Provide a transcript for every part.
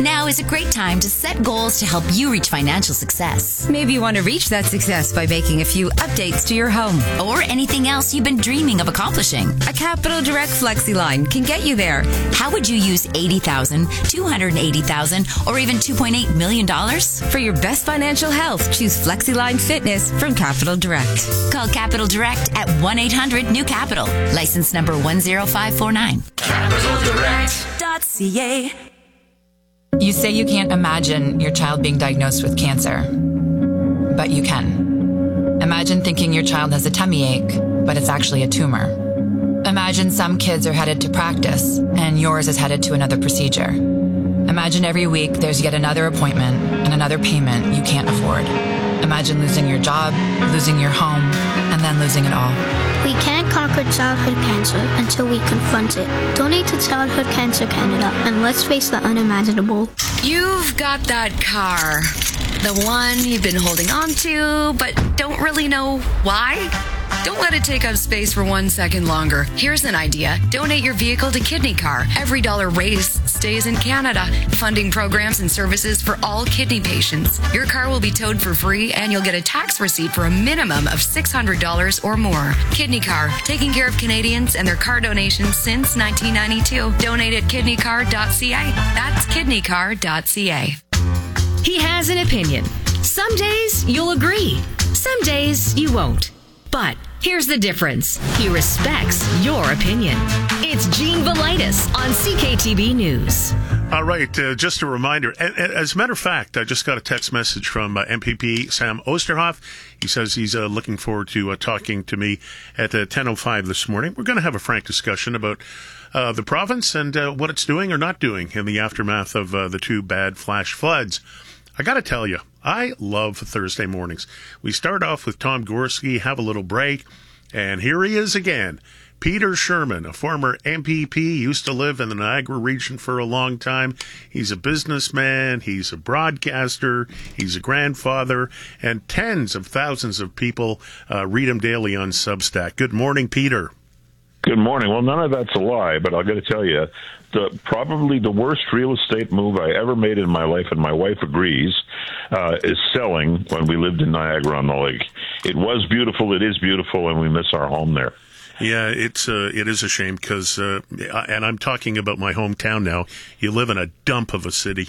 Now is a great time to set goals to help you reach financial success. Maybe you want to reach that success by making a few updates to your home. Or anything else you've been dreaming of accomplishing. A Capital Direct Flexi line can get you there. How would you use $80,000, $280,000, or even $2.8 million? For your best financial health, choose FlexiLine Fitness from Capital Direct. Call Capital Direct at 1-800-NEW-CAPITAL. License number 10549. CapitalDirect.ca. You say you can't imagine your child being diagnosed with cancer, but you can. Imagine thinking your child has a tummy ache, but it's actually a tumor. Imagine some kids are headed to practice, and yours is headed to another procedure. Imagine every week there's yet another appointment and another payment you can't afford. Imagine losing your job, losing your home, and then losing it all. We can't conquer childhood cancer until we confront it. Donate to Childhood Cancer Canada, and let's face the unimaginable. You've got that car. The one you've been holding on to, but don't really know why? Don't let it take up space for 1 second longer. Here's an idea. Donate your vehicle to Kidney Car. Every dollar raised stays in Canada, funding programs and services for all kidney patients. Your car will be towed for free, and you'll get a tax receipt for a minimum of $600 or more. Kidney Car, taking care of Canadians and their car donations since 1992. Donate at kidneycar.ca. That's kidneycar.ca. He has an opinion. Some days you'll agree. Some days you won't. But here's the difference. He respects your opinion. It's Gene Velitis on CKTB News. All right, just a reminder. As a matter of fact, I just got a text message from MPP Sam Oosterhoff. He says he's looking forward to talking to me at 10:05 this morning. We're going to have a frank discussion about the province and what it's doing or not doing in the aftermath of the two bad flash floods. I got to tell you, I love Thursday mornings. We start off with Tom Gorski, have a little break, and here he is again. Peter Sherman, a former MPP, used to live in the Niagara region for a long time. He's a businessman, he's a broadcaster, he's a grandfather, and tens of thousands of people read him daily on Substack. Good morning, Peter. Good morning. Well, none of that's a lie, but I've got to tell you, probably the worst real estate move I ever made in my life, and my wife agrees, is selling when we lived in Niagara-on-the-Lake. It was beautiful, it is beautiful, and we miss our home there. Yeah, it is a shame because, and I'm talking about my hometown now, you live in a dump of a city.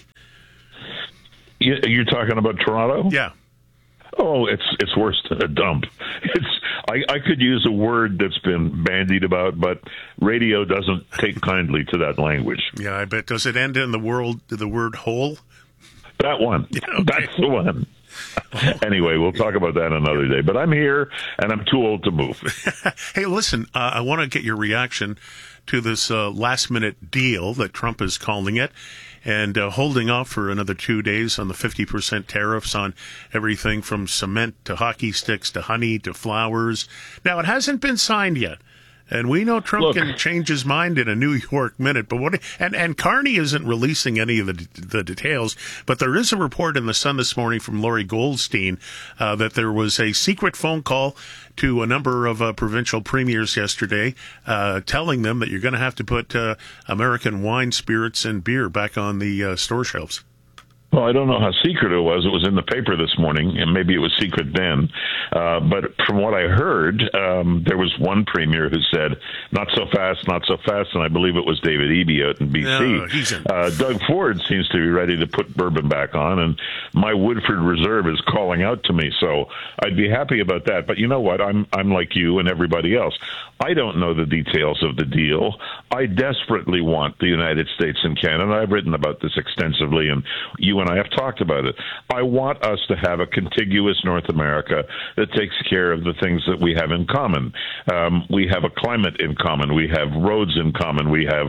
You're talking about Toronto? Yeah. Oh, it's worse than a dump. I could use a word that's been bandied about, but radio doesn't take kindly to that language. Yeah, I bet. Does it end in the word hole? That one. Yeah, okay. That's the one. Anyway, we'll talk about that another day. But I'm here, and I'm too old to move. Hey, listen, I want to get your reaction to this last-minute deal that Trump is calling it, and holding off for another 2 days on the 50% tariffs on everything from cement to hockey sticks to honey to flowers. Now, it hasn't been signed yet. And we know Trump can change his mind in a New York minute, but and Carney isn't releasing any of the details, but there is a report in the Sun this morning from Lori Goldstein that there was a secret phone call to a number of provincial premiers yesterday, telling them that you're going to have to put American wine, spirits, and beer back on the store shelves. Well, I don't know how secret it was. It was in the paper this morning, and maybe it was secret then. But from what I heard, there was one premier who said, not so fast, not so fast, and I believe it was David Eby out in BC. Doug Ford seems to be ready to put bourbon back on, and my Woodford Reserve is calling out to me, so I'd be happy about that. But you know what? I'm like you and everybody else. I don't know the details of the deal. I desperately want the United States and Canada. I've written about this extensively, and you and I have talked about it. I want us to have a contiguous North America that takes care of the things that we have in common. We have a climate in common. We have roads in common. We have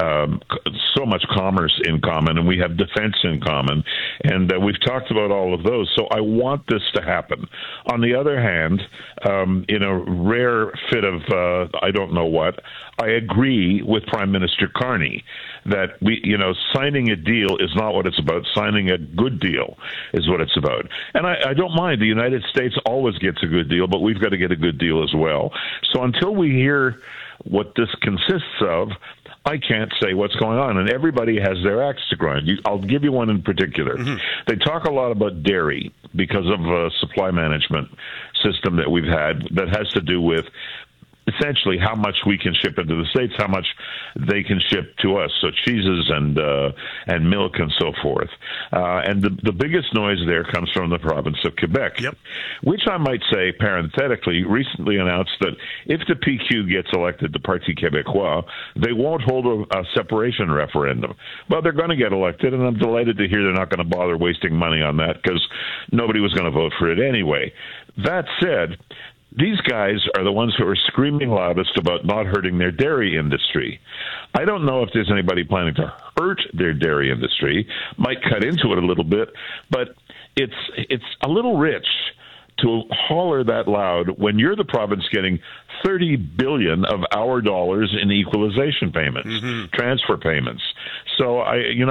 so much commerce in common, and we have defense in common. And we've talked about all of those. So I want this to happen. On the other hand, in a rare fit of I don't know what, I agree with Prime Minister Carney that signing a deal is not what it's about. Signing a good deal is what it's about. And I don't mind. The United States always gets a good deal, but we've got to get a good deal as well. So until we hear what this consists of, I can't say what's going on. And everybody has their axe to grind. I'll give you one in particular. They talk a lot about dairy because of a supply management system that we've had that has to do with essentially how much we can ship into the States, how much they can ship to us, so cheeses and milk and so forth. And the biggest noise there comes from the province of Quebec, which I might say, parenthetically, recently announced that if the PQ gets elected, the Parti Québécois, they won't hold a separation referendum. Well, they're going to get elected, and I'm delighted to hear they're not going to bother wasting money on that because nobody was going to vote for it anyway. That said, these guys are the ones who are screaming loudest about not hurting their dairy industry. I don't know if there's anybody planning to hurt their dairy industry, might cut into it a little bit, but it's a little rich to holler that loud when you're the province getting $30 billion of our dollars in equalization payments, transfer payments. So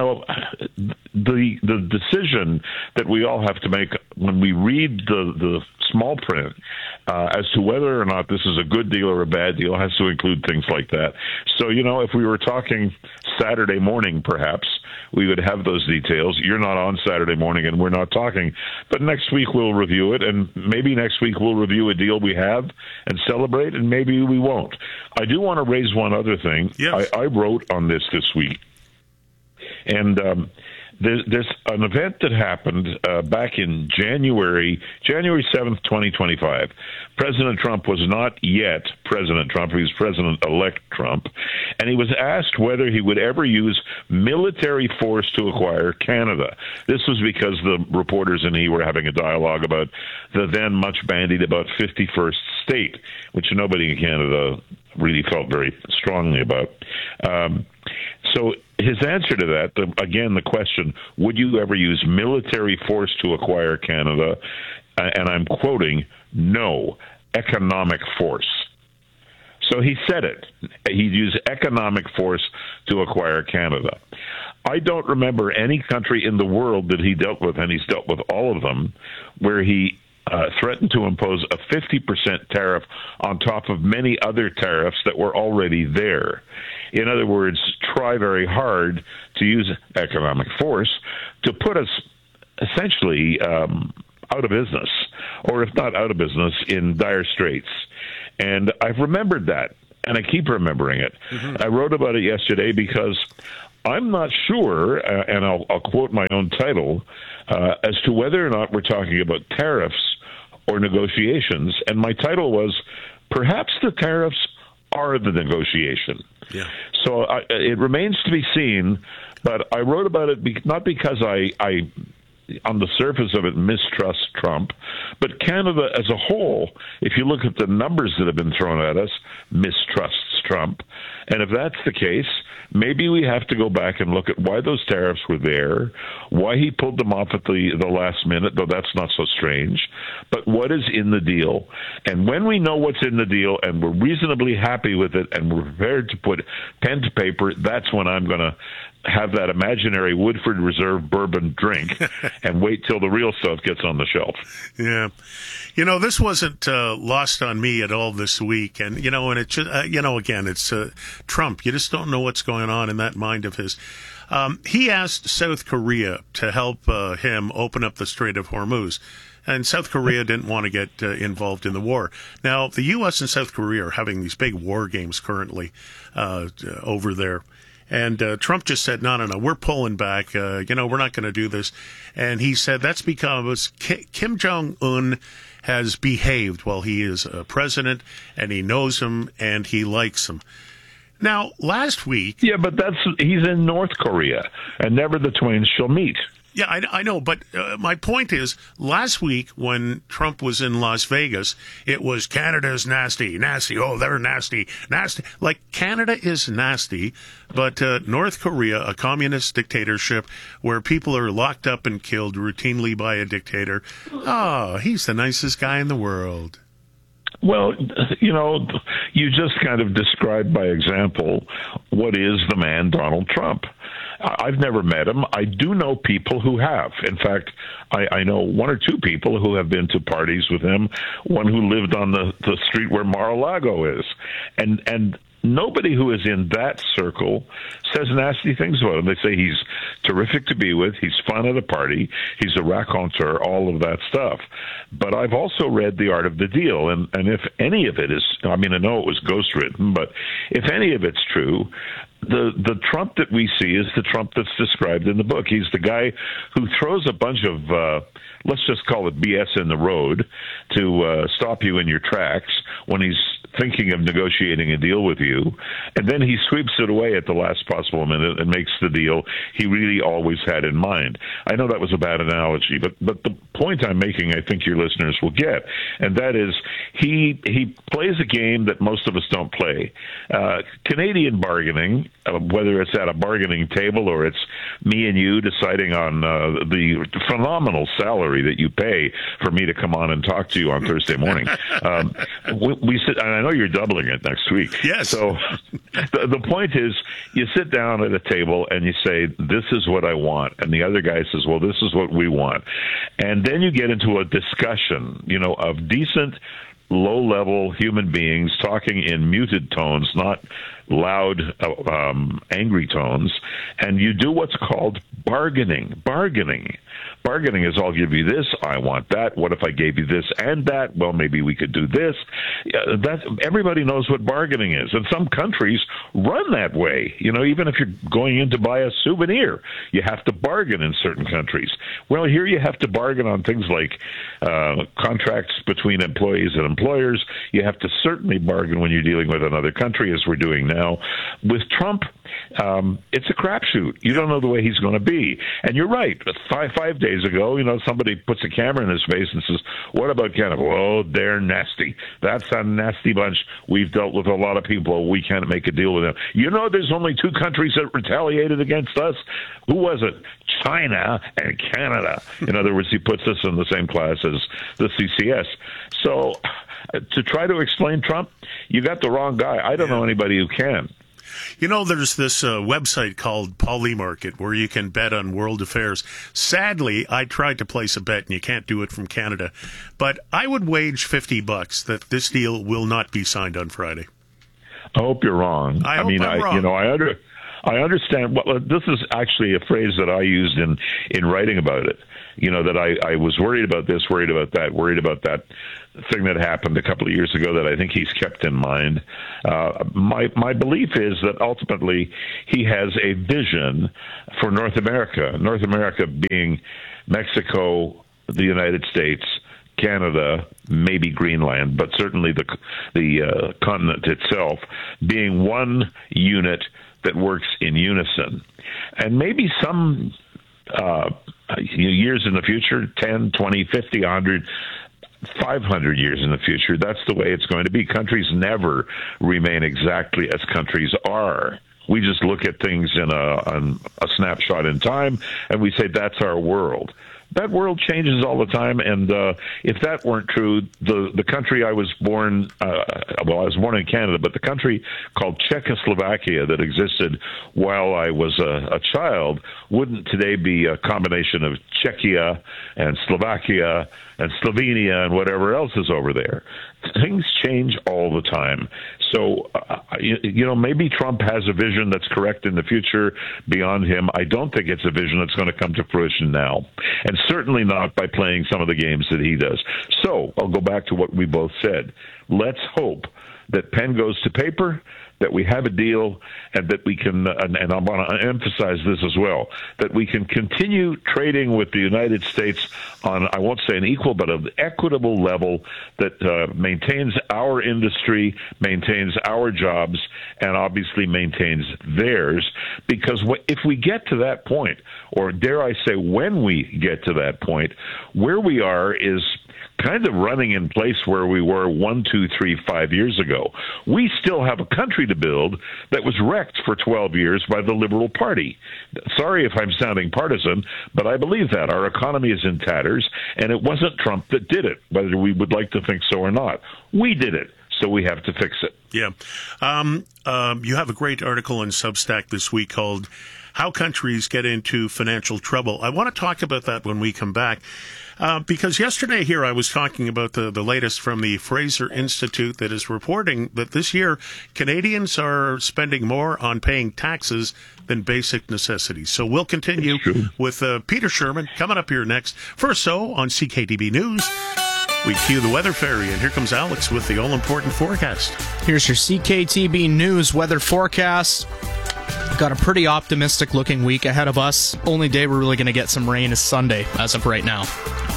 the decision that we all have to make when we read the small print as to whether or not this is a good deal or a bad deal has to include things like that. So, if we were talking Saturday morning, perhaps, we would have those details. You're not on Saturday morning and we're not talking. But next week we'll review it, and maybe next week we'll review a deal we have and celebrate, and maybe we won't. I do want to raise one other thing. Yes. I wrote on this week. And there's an event that happened back in January 7th, 2025. President Trump was not yet President Trump. He was President-elect Trump. And he was asked whether he would ever use military force to acquire Canada. This was because the reporters and he were having a dialogue about the then much bandied about 51st state, which nobody in Canada really felt very strongly about. So his answer to that, again, the question, would you ever use military force to acquire Canada? And I'm quoting, no, economic force. So he said it. He'd use economic force to acquire Canada. I don't remember any country in the world that he dealt with, and he's dealt with all of them, where he threatened to impose a 50% tariff on top of many other tariffs that were already there. In other words, try very hard to use economic force to put us essentially out of business, or if not out of business, in dire straits. And I've remembered that, and I keep remembering it. I wrote about it yesterday because I'm not sure, and I'll quote my own title, as to whether or not we're talking about tariffs or negotiations. And my title was, perhaps the tariffs are the negotiation. Yeah. So it remains to be seen, but I wrote about it not because I on the surface of it, mistrust Trump, but Canada as a whole, if you look at the numbers that have been thrown at us, mistrusts Trump. And if that's the case, maybe we have to go back and look at why those tariffs were there, why he pulled them off at the last minute, though that's not so strange, but what is in the deal. And when we know what's in the deal and we're reasonably happy with it and we're prepared to put pen to paper, that's when I'm going to have that imaginary Woodford Reserve bourbon drink and wait till the real stuff gets on the shelf. Yeah. This wasn't lost on me at all this week. And, and it just, again, it's Trump. You just don't know what's going on in that mind of his. He asked South Korea to help him open up the Strait of Hormuz. And South Korea didn't want to get involved in the war. Now, the U.S. and South Korea are having these big war games currently over there. And Trump just said, no, we're pulling back. We're not going to do this. And he said that's because Kim Jong-un has behaved while he is president, and he knows him, and he likes him. Now, last week... Yeah, but he's in North Korea, and never the twain shall meet. Yeah, I know, but my point is, last week when Trump was in Las Vegas, it was Canada's nasty, oh, they're nasty. Like, Canada is nasty, but North Korea, a communist dictatorship where people are locked up and killed routinely by a dictator, he's the nicest guy in the world. Well, you just kind of described by example what is the man Donald Trump. I've never met him. I do know people who have. In fact, I know one or two people who have been to parties with him, one who lived on the street where Mar-a-Lago is. And nobody who is in that circle says nasty things about him. They say he's terrific to be with, he's fun at a party, he's a raconteur, all of that stuff. But I've also read The Art of the Deal, and if any of it is, I mean, I know it was ghostwritten, but if any of it's true, the Trump that we see is the Trump that's described in the book. He's the guy who throws a bunch of, let's just call it BS in the road to stop you in your tracks when he's thinking of negotiating a deal with you, and then he sweeps it away at the last possible minute and makes the deal he really always had in mind. I know that was a bad analogy, but the point I'm making, I think your listeners will get, and that is he plays a game that most of us don't play. Canadian bargaining, whether it's at a bargaining table or it's me and you deciding on the phenomenal salary that you pay for me to come on and talk to you on Thursday morning. We sit, and I know you're doubling it next week. Yes. So the point is, you sit down at a table and you say, this is what I want. And the other guy says, well, this is what we want. And then you get into a discussion, of decent, low-level human beings talking in muted tones, not loud, angry tones, and you do what's called bargaining. Bargaining is, I'll give you this, I want that. What if I gave you this and that? Well, maybe we could do this. Everybody knows what bargaining is, and some countries run that way. Even if you're going in to buy a souvenir, you have to bargain in certain countries. Well, here you have to bargain on things like contracts between employees and employers. You have to certainly bargain when you're dealing with another country, as we're doing now. With Trump, it's a crapshoot. You don't know the way he's going to be. And you're right. 5 days ago, somebody puts a camera in his face and says, what about Canada? Oh, they're nasty. That's a nasty bunch. We've dealt with a lot of people. We can't make a deal with them. There's only 2 countries that retaliated against us. Who was it? China and Canada. In other words, he puts us in the same class as the CCS. So to try to explain Trump, you got the wrong guy. I don't know anybody who can. There's this website called Polymarket where you can bet on world affairs. Sadly, I tried to place a bet, and you can't do it from Canada. But I would wage $50 that this deal will not be signed on Friday. I hope you're wrong. I hope I'm wrong. I understand. Well, this is actually a phrase that I used in writing about it. That I was worried about this, worried about that thing that happened a couple of years ago that I think he's kept in mind. My belief is that ultimately he has a vision for North America. North America being Mexico, the United States, Canada, maybe Greenland, but certainly the continent itself being one unit that works in unison. And maybe some years in the future, 10, 20, 50, 100, 500 years in the future, that's the way it's going to be. Countries never remain exactly as countries are. We just look at things in a snapshot in time, and we say that's our world. That world changes all the time, and if that weren't true, the country I was born, I was born in Canada, but the country called Czechoslovakia that existed while I was a child wouldn't today be a combination of Czechia and Slovakia and Slovenia and whatever else is over there. Things change all the time. So, maybe Trump has a vision that's correct in the future beyond him. I don't think it's a vision that's going to come to fruition now, and certainly not by playing some of the games that he does. So, I'll go back to what we both said. Let's hope that pen goes to paper, that we have a deal, and that we can, and I want to emphasize this as well, that we can continue trading with the United States on, I won't say an equal, but an equitable level that maintains our industry, maintains our jobs, and obviously maintains theirs. Because if we get to that point, or dare I say when we get to that point, where we are is kind of running in place where we were 1, 2, 3, 5 years ago. We still have a country to build that was wrecked for 12 years by the Liberal Party. Sorry if I'm sounding partisan, but I believe that. Our economy is in tatters, and it wasn't Trump that did it, whether we would like to think so or not. We did it, so we have to fix it. Yeah. You have a great article in Substack this week called how countries get into financial trouble. I want to talk about that when we come back. Because yesterday here I was talking about the latest from the Fraser Institute that is reporting that this year Canadians are spending more on paying taxes than basic necessities. So we'll continue with Peter Sherman coming up here next. First, so on CKTB News, we cue the weather fairy, and here comes Alex with the all-important forecast. Here's your CKTB News weather forecast. Got a pretty optimistic-looking week ahead of us. Only day we're really going to get some rain is Sunday, as of right now.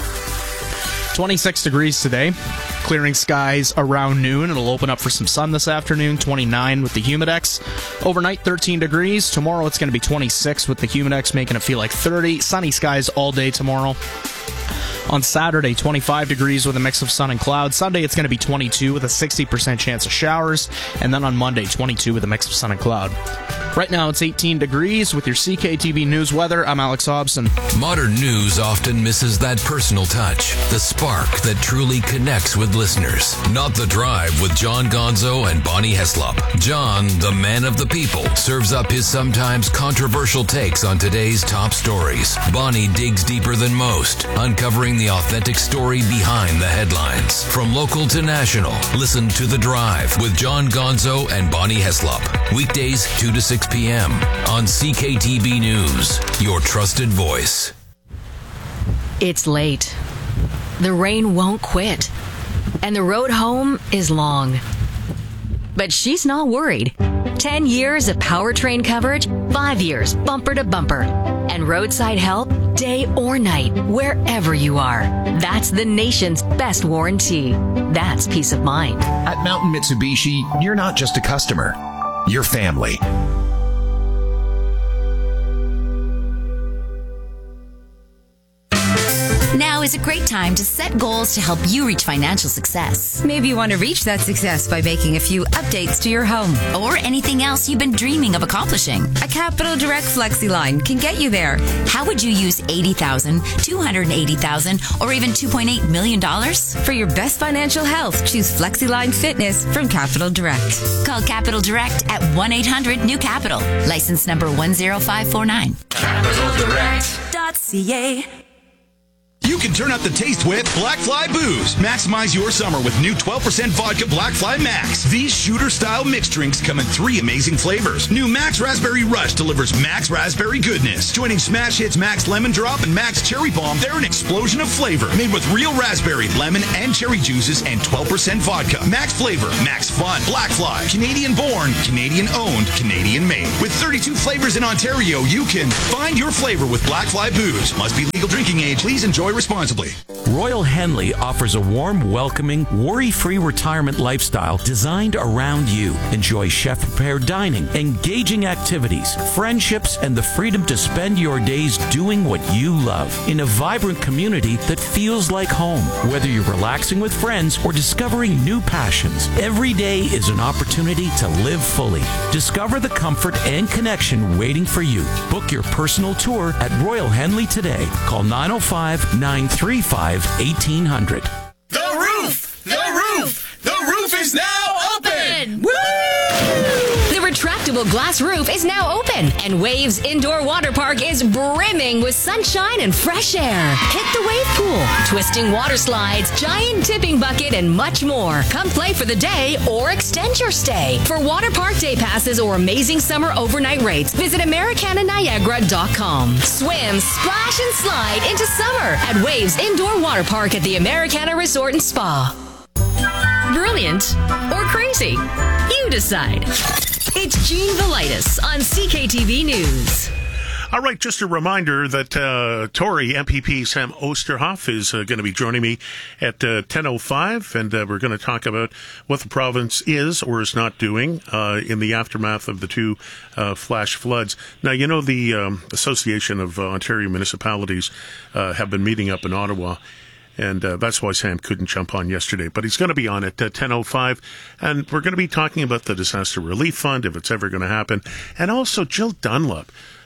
26 degrees today. Clearing skies around noon. It'll open up for some sun this afternoon. 29 with the Humidex. Overnight, 13 degrees. Tomorrow it's going to be 26 with the Humidex, making it feel like 30. Sunny skies all day tomorrow. On Saturday, 25 degrees with a mix of sun and clouds. Sunday, it's going to be 22 with a 60% chance of showers. And then on Monday, 22 with a mix of sun and cloud. Right now, it's 18 degrees with your CKTV News weather. I'm Alex Hobson. Modern news often misses that personal touch, the spark that truly connects with listeners. Not The Drive with John Gonzo and Bonnie Heslop. John, the man of the people, serves up his sometimes controversial takes on today's top stories. Bonnie digs deeper than most, uncovering the authentic story behind the headlines. From local to national, listen to The Drive with John Gonzo and Bonnie Heslop. Weekdays 2 to 6 p.m. on CKTB News, your trusted voice. It's late. The rain won't quit. And the road home is long. But she's not worried. 10 years of powertrain coverage, 5 years bumper to bumper. And roadside help day or night, wherever you are. That's the nation's best warranty. That's peace of mind. At Mountain Mitsubishi, you're not just a customer. You're family. Now is a great time to set goals to help you reach financial success. Maybe you want to reach that success by making a few updates to your home. Or anything else you've been dreaming of accomplishing. A Capital Direct FlexiLine can get you there. How would you use $80,000, $280,000, or even $2.8 million? For your best financial health, choose FlexiLine Fitness from Capital Direct. Call Capital Direct at 1-800-NEW-CAPITAL. License number 10549. CapitalDirect.ca. You can turn up the taste with Black Fly Booze. Maximize your summer with new 12% vodka Black Fly Max. These shooter-style mixed drinks come in 3 amazing flavors. New Max Raspberry Rush delivers Max Raspberry goodness. Joining smash hits Max Lemon Drop and Max Cherry Bomb, they're an explosion of flavor. Made with real raspberry, lemon, and cherry juices and 12% vodka. Max flavor, Max fun. Black Fly. Canadian-born, Canadian-owned, Canadian-made. With 32 flavors in Ontario, you can find your flavor with Black Fly Booze. Must be legal drinking age. Please enjoy responsibly. Royal Henley offers a warm, welcoming, worry-free retirement lifestyle designed around you. Enjoy chef-prepared dining, engaging activities, friendships, and the freedom to spend your days doing what you love in a vibrant community that feels like home. Whether you're relaxing with friends or discovering new passions, every day is an opportunity to live fully. Discover the comfort and connection waiting for you. Book your personal tour at Royal Henley today. Call 905-935-1800. The roof! The roof! The roof is now open! Woo! The retractable glass roof is now open, and Waves Indoor Water Park is brimming with sunshine and fresh air. Hit the wave pool, twisting water slides, giant tipping bucket, and much more. Come play for the day or extend your stay. For water park day passes or amazing summer overnight rates, visit AmericanaNiagara.com. Swim, splash, and slide into summer at Waves Indoor Water Park at the Americana Resort and Spa. Brilliant or crazy? You decide. It's Gene Velitis on CKTV News. All right, just a reminder that Tory MPP Sam Oosterhoff is going to be joining me at 10:05, and we're going to talk about what the province is or is not doing in the aftermath of the 2 flash floods. Now, you know, the Association of Ontario Municipalities have been meeting up in Ottawa, and that's why Sam couldn't jump on yesterday. But he's going to be on at 10:05, and we're going to be talking about the Disaster Relief Fund, if it's ever going to happen, and also Jill Dunlop.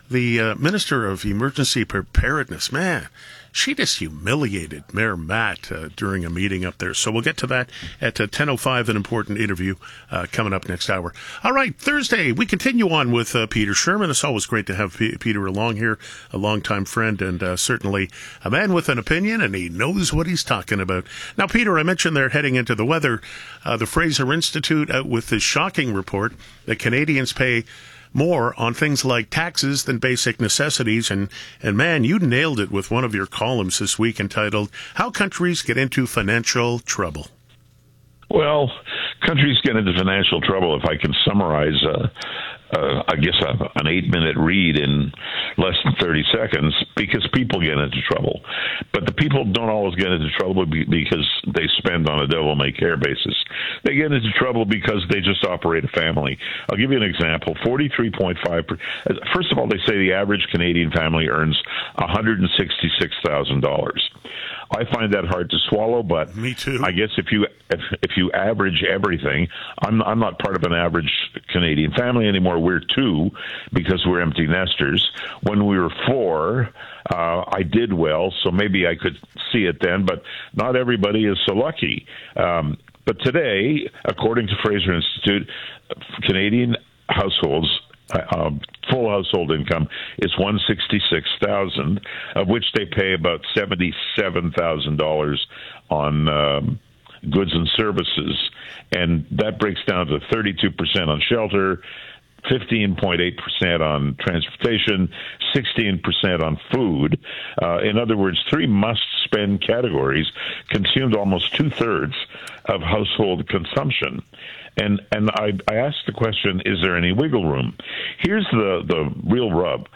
the Minister of Emergency Preparedness, man, she just humiliated Mayor Matt during a meeting up there. So we'll get to that at 10:05, an important interview coming up next hour. All right, Thursday, we continue on with Peter Sherman. It's always great to have Peter along here, a longtime friend and certainly a man with an opinion, and he knows what he's talking about. Now, Peter, I mentioned they're heading into the weather. The Fraser Institute out with this shocking report that Canadians pay more on things like taxes than basic necessities. And man, you nailed it with one of your columns this week entitled, How Countries Get into Financial Trouble. Well, countries get into financial trouble, if I can summarize, I guess, an 8-minute read in less than 30 seconds, because people get into trouble. But the people don't always get into trouble because they spend on a devil-may-care basis. They get into trouble because they just operate a family. I'll give you an example. 43.5%. First of all, they say the average Canadian family earns $166,000. I find that hard to swallow, but me too. I guess if you average everything, I'm not part of an average Canadian family anymore. We're 2 because we're empty nesters. When we were 4, I did well, so maybe I could see it then, but not everybody is so lucky. But today, according to Fraser Institute, Canadian households full household income is $166,000, of which they pay about $77,000 on goods and services, and that breaks down to 32% on shelter, 15.8% on transportation, 16% on food. In other words, 3 must-spend categories consumed almost 2/3 of household consumption. And I asked the question, is there any wiggle room? Here's the real rub.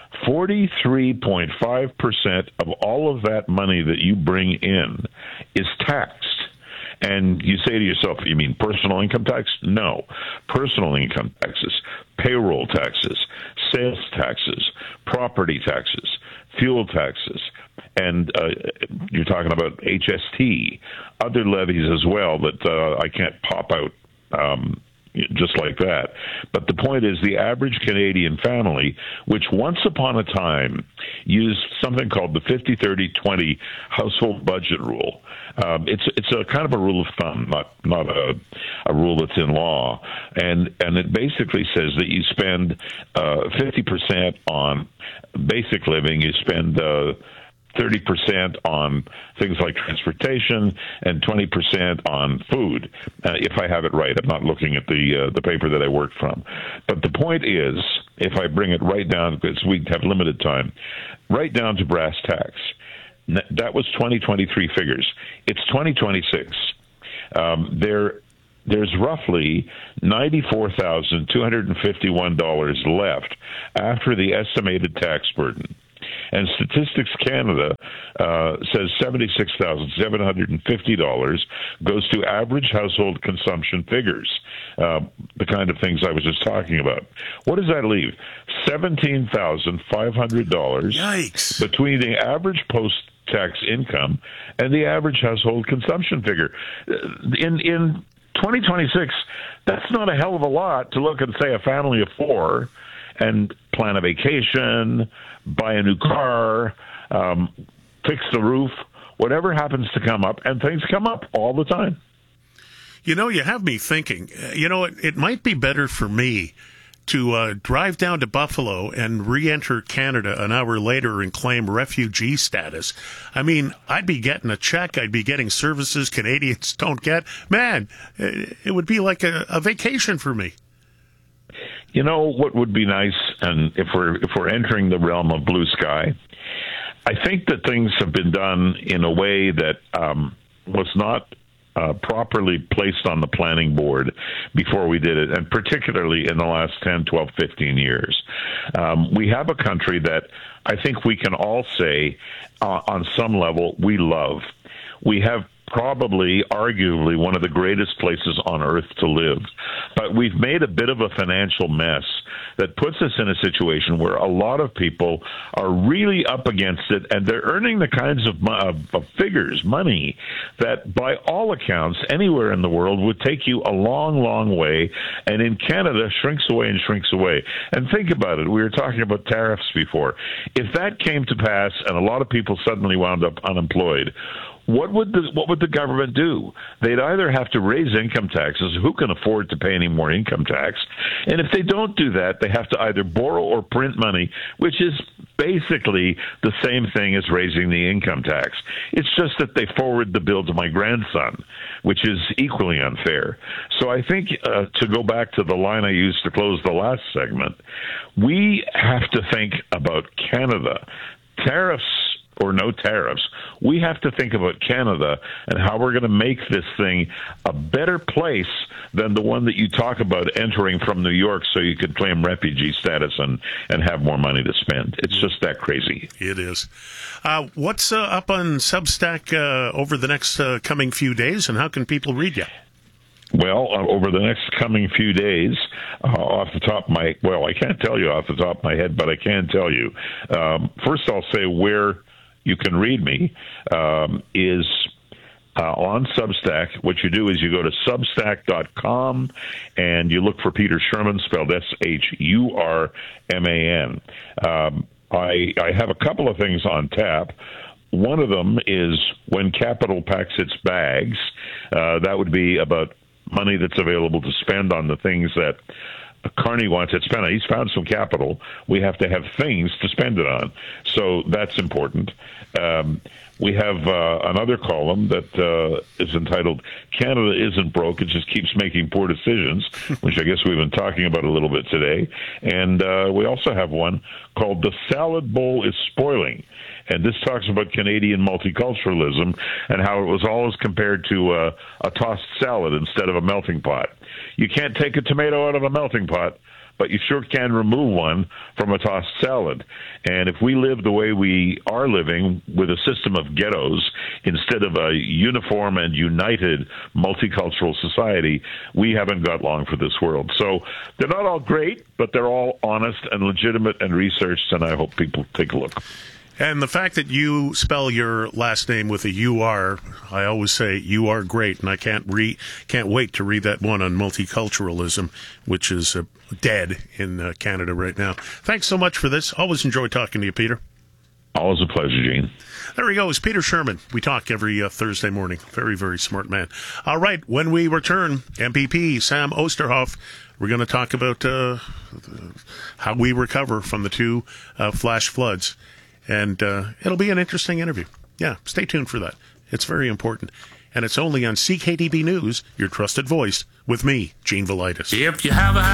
43.5% of all of that money that you bring in is taxed. And you say to yourself, you mean personal income tax? No. Personal income taxes, payroll taxes, sales taxes, property taxes, fuel taxes, and you're talking about HST, other levies as well that I can't pop out just like that. But the point is, the average Canadian family, which once upon a time used something called the 50-30-20 household budget rule. It's a kind of a rule of thumb, not a rule that's in law, and it basically says that you spend 50% on basic living, you spend 30% on things like transportation, and 20% on food. If I have it right, I'm not looking at the paper that I worked from. But the point is, if I bring it right down, because we have limited time, right down to brass tacks. That was 2023 figures. It's 2026. There's roughly $94,251 left after the estimated tax burden. And Statistics Canada says $76,750 goes to average household consumption figures, the kind of things I was just talking about. What does that leave? $17,500 Yikes. Between the average post-tax income and the average household consumption figure. In 2026, that's not a hell of a lot to look and say a family of 4 and plan a vacation, buy a new car, fix the roof, whatever happens to come up, and things come up all the time. You know, you have me thinking, it might be better for me to drive down to Buffalo and re-enter Canada an hour later and claim refugee status. I mean, I'd be getting a check. I'd be getting services Canadians don't get. Man, it would be like a vacation for me. You know what would be nice, and if we're entering the realm of blue sky, I think that things have been done in a way that was not properly placed on the planning board before we did it, and particularly in the last 10, 12, 15 years. We have a country that I think we can all say, on some level, we love. We have probably, arguably, one of the greatest places on earth to live. But we've made a bit of a financial mess that puts us in a situation where a lot of people are really up against it, and they're earning the kinds of figures, money, that by all accounts, anywhere in the world would take you a long, long way, and in Canada shrinks away and shrinks away. And think about it. We were talking about tariffs before. If that came to pass and a lot of people suddenly wound up unemployed, what would the government do? They'd either have to raise income taxes. Who can afford to pay any more income tax? And if they don't do that, they have to either borrow or print money, which is basically the same thing as raising the income tax. It's just that they forward the bill to my grandson, which is equally unfair. So I think, to go back to the line I used to close the last segment, we have to think about Canada. Tariffs or no tariffs, we have to think about Canada and how we're going to make this thing a better place than the one that you talk about entering from New York so you could claim refugee status and have more money to spend. It's just that crazy. It is. What's up on Substack over the next coming few days, and how can people read you? Well, over the next coming few days, off the top of my, I can't tell you off the top of my head, but I can tell you. First, I'll say where you can read me is on Substack. What you do is you go to substack.com and you look for Peter Shurman, spelled Shurman. I have a couple of things on tap. One of them is When Capital Packs Its Bags. That would be about money that's available to spend on the things that Carney wants it spent on. He's found some capital. We have to have things to spend it on. So that's important. We have another column that is entitled Canada Isn't Broke, it just keeps making poor decisions, which I guess we've been talking about a little bit today. And we also have one called The Salad Bowl is Spoiling. And this talks about Canadian multiculturalism and how it was always compared to a tossed salad instead of a melting pot. You can't take a tomato out of a melting pot, but you sure can remove one from a tossed salad. And if we live the way we are living, with a system of ghettos instead of a uniform and united multicultural society, we haven't got long for this world. So they're not all great, but they're all honest and legitimate and researched, and I hope people take a look. And the fact that you spell your last name with a U-R, I always say you are great, and I can't wait to read that one on multiculturalism, which is dead in Canada right now. Thanks so much for this. Always enjoy talking to you, Peter. Always a pleasure, Gene. There he goes, Peter Shurman. We talk every Thursday morning. Very, very smart man. All right, when we return, MPP Sam Oosterhoff, we're going to talk about how we recover from the two flash floods. And it'll be an interesting interview. Yeah, stay tuned for that. It's very important. And it's only on CKDB News, your trusted voice, with me, Gene Velitis. If you have a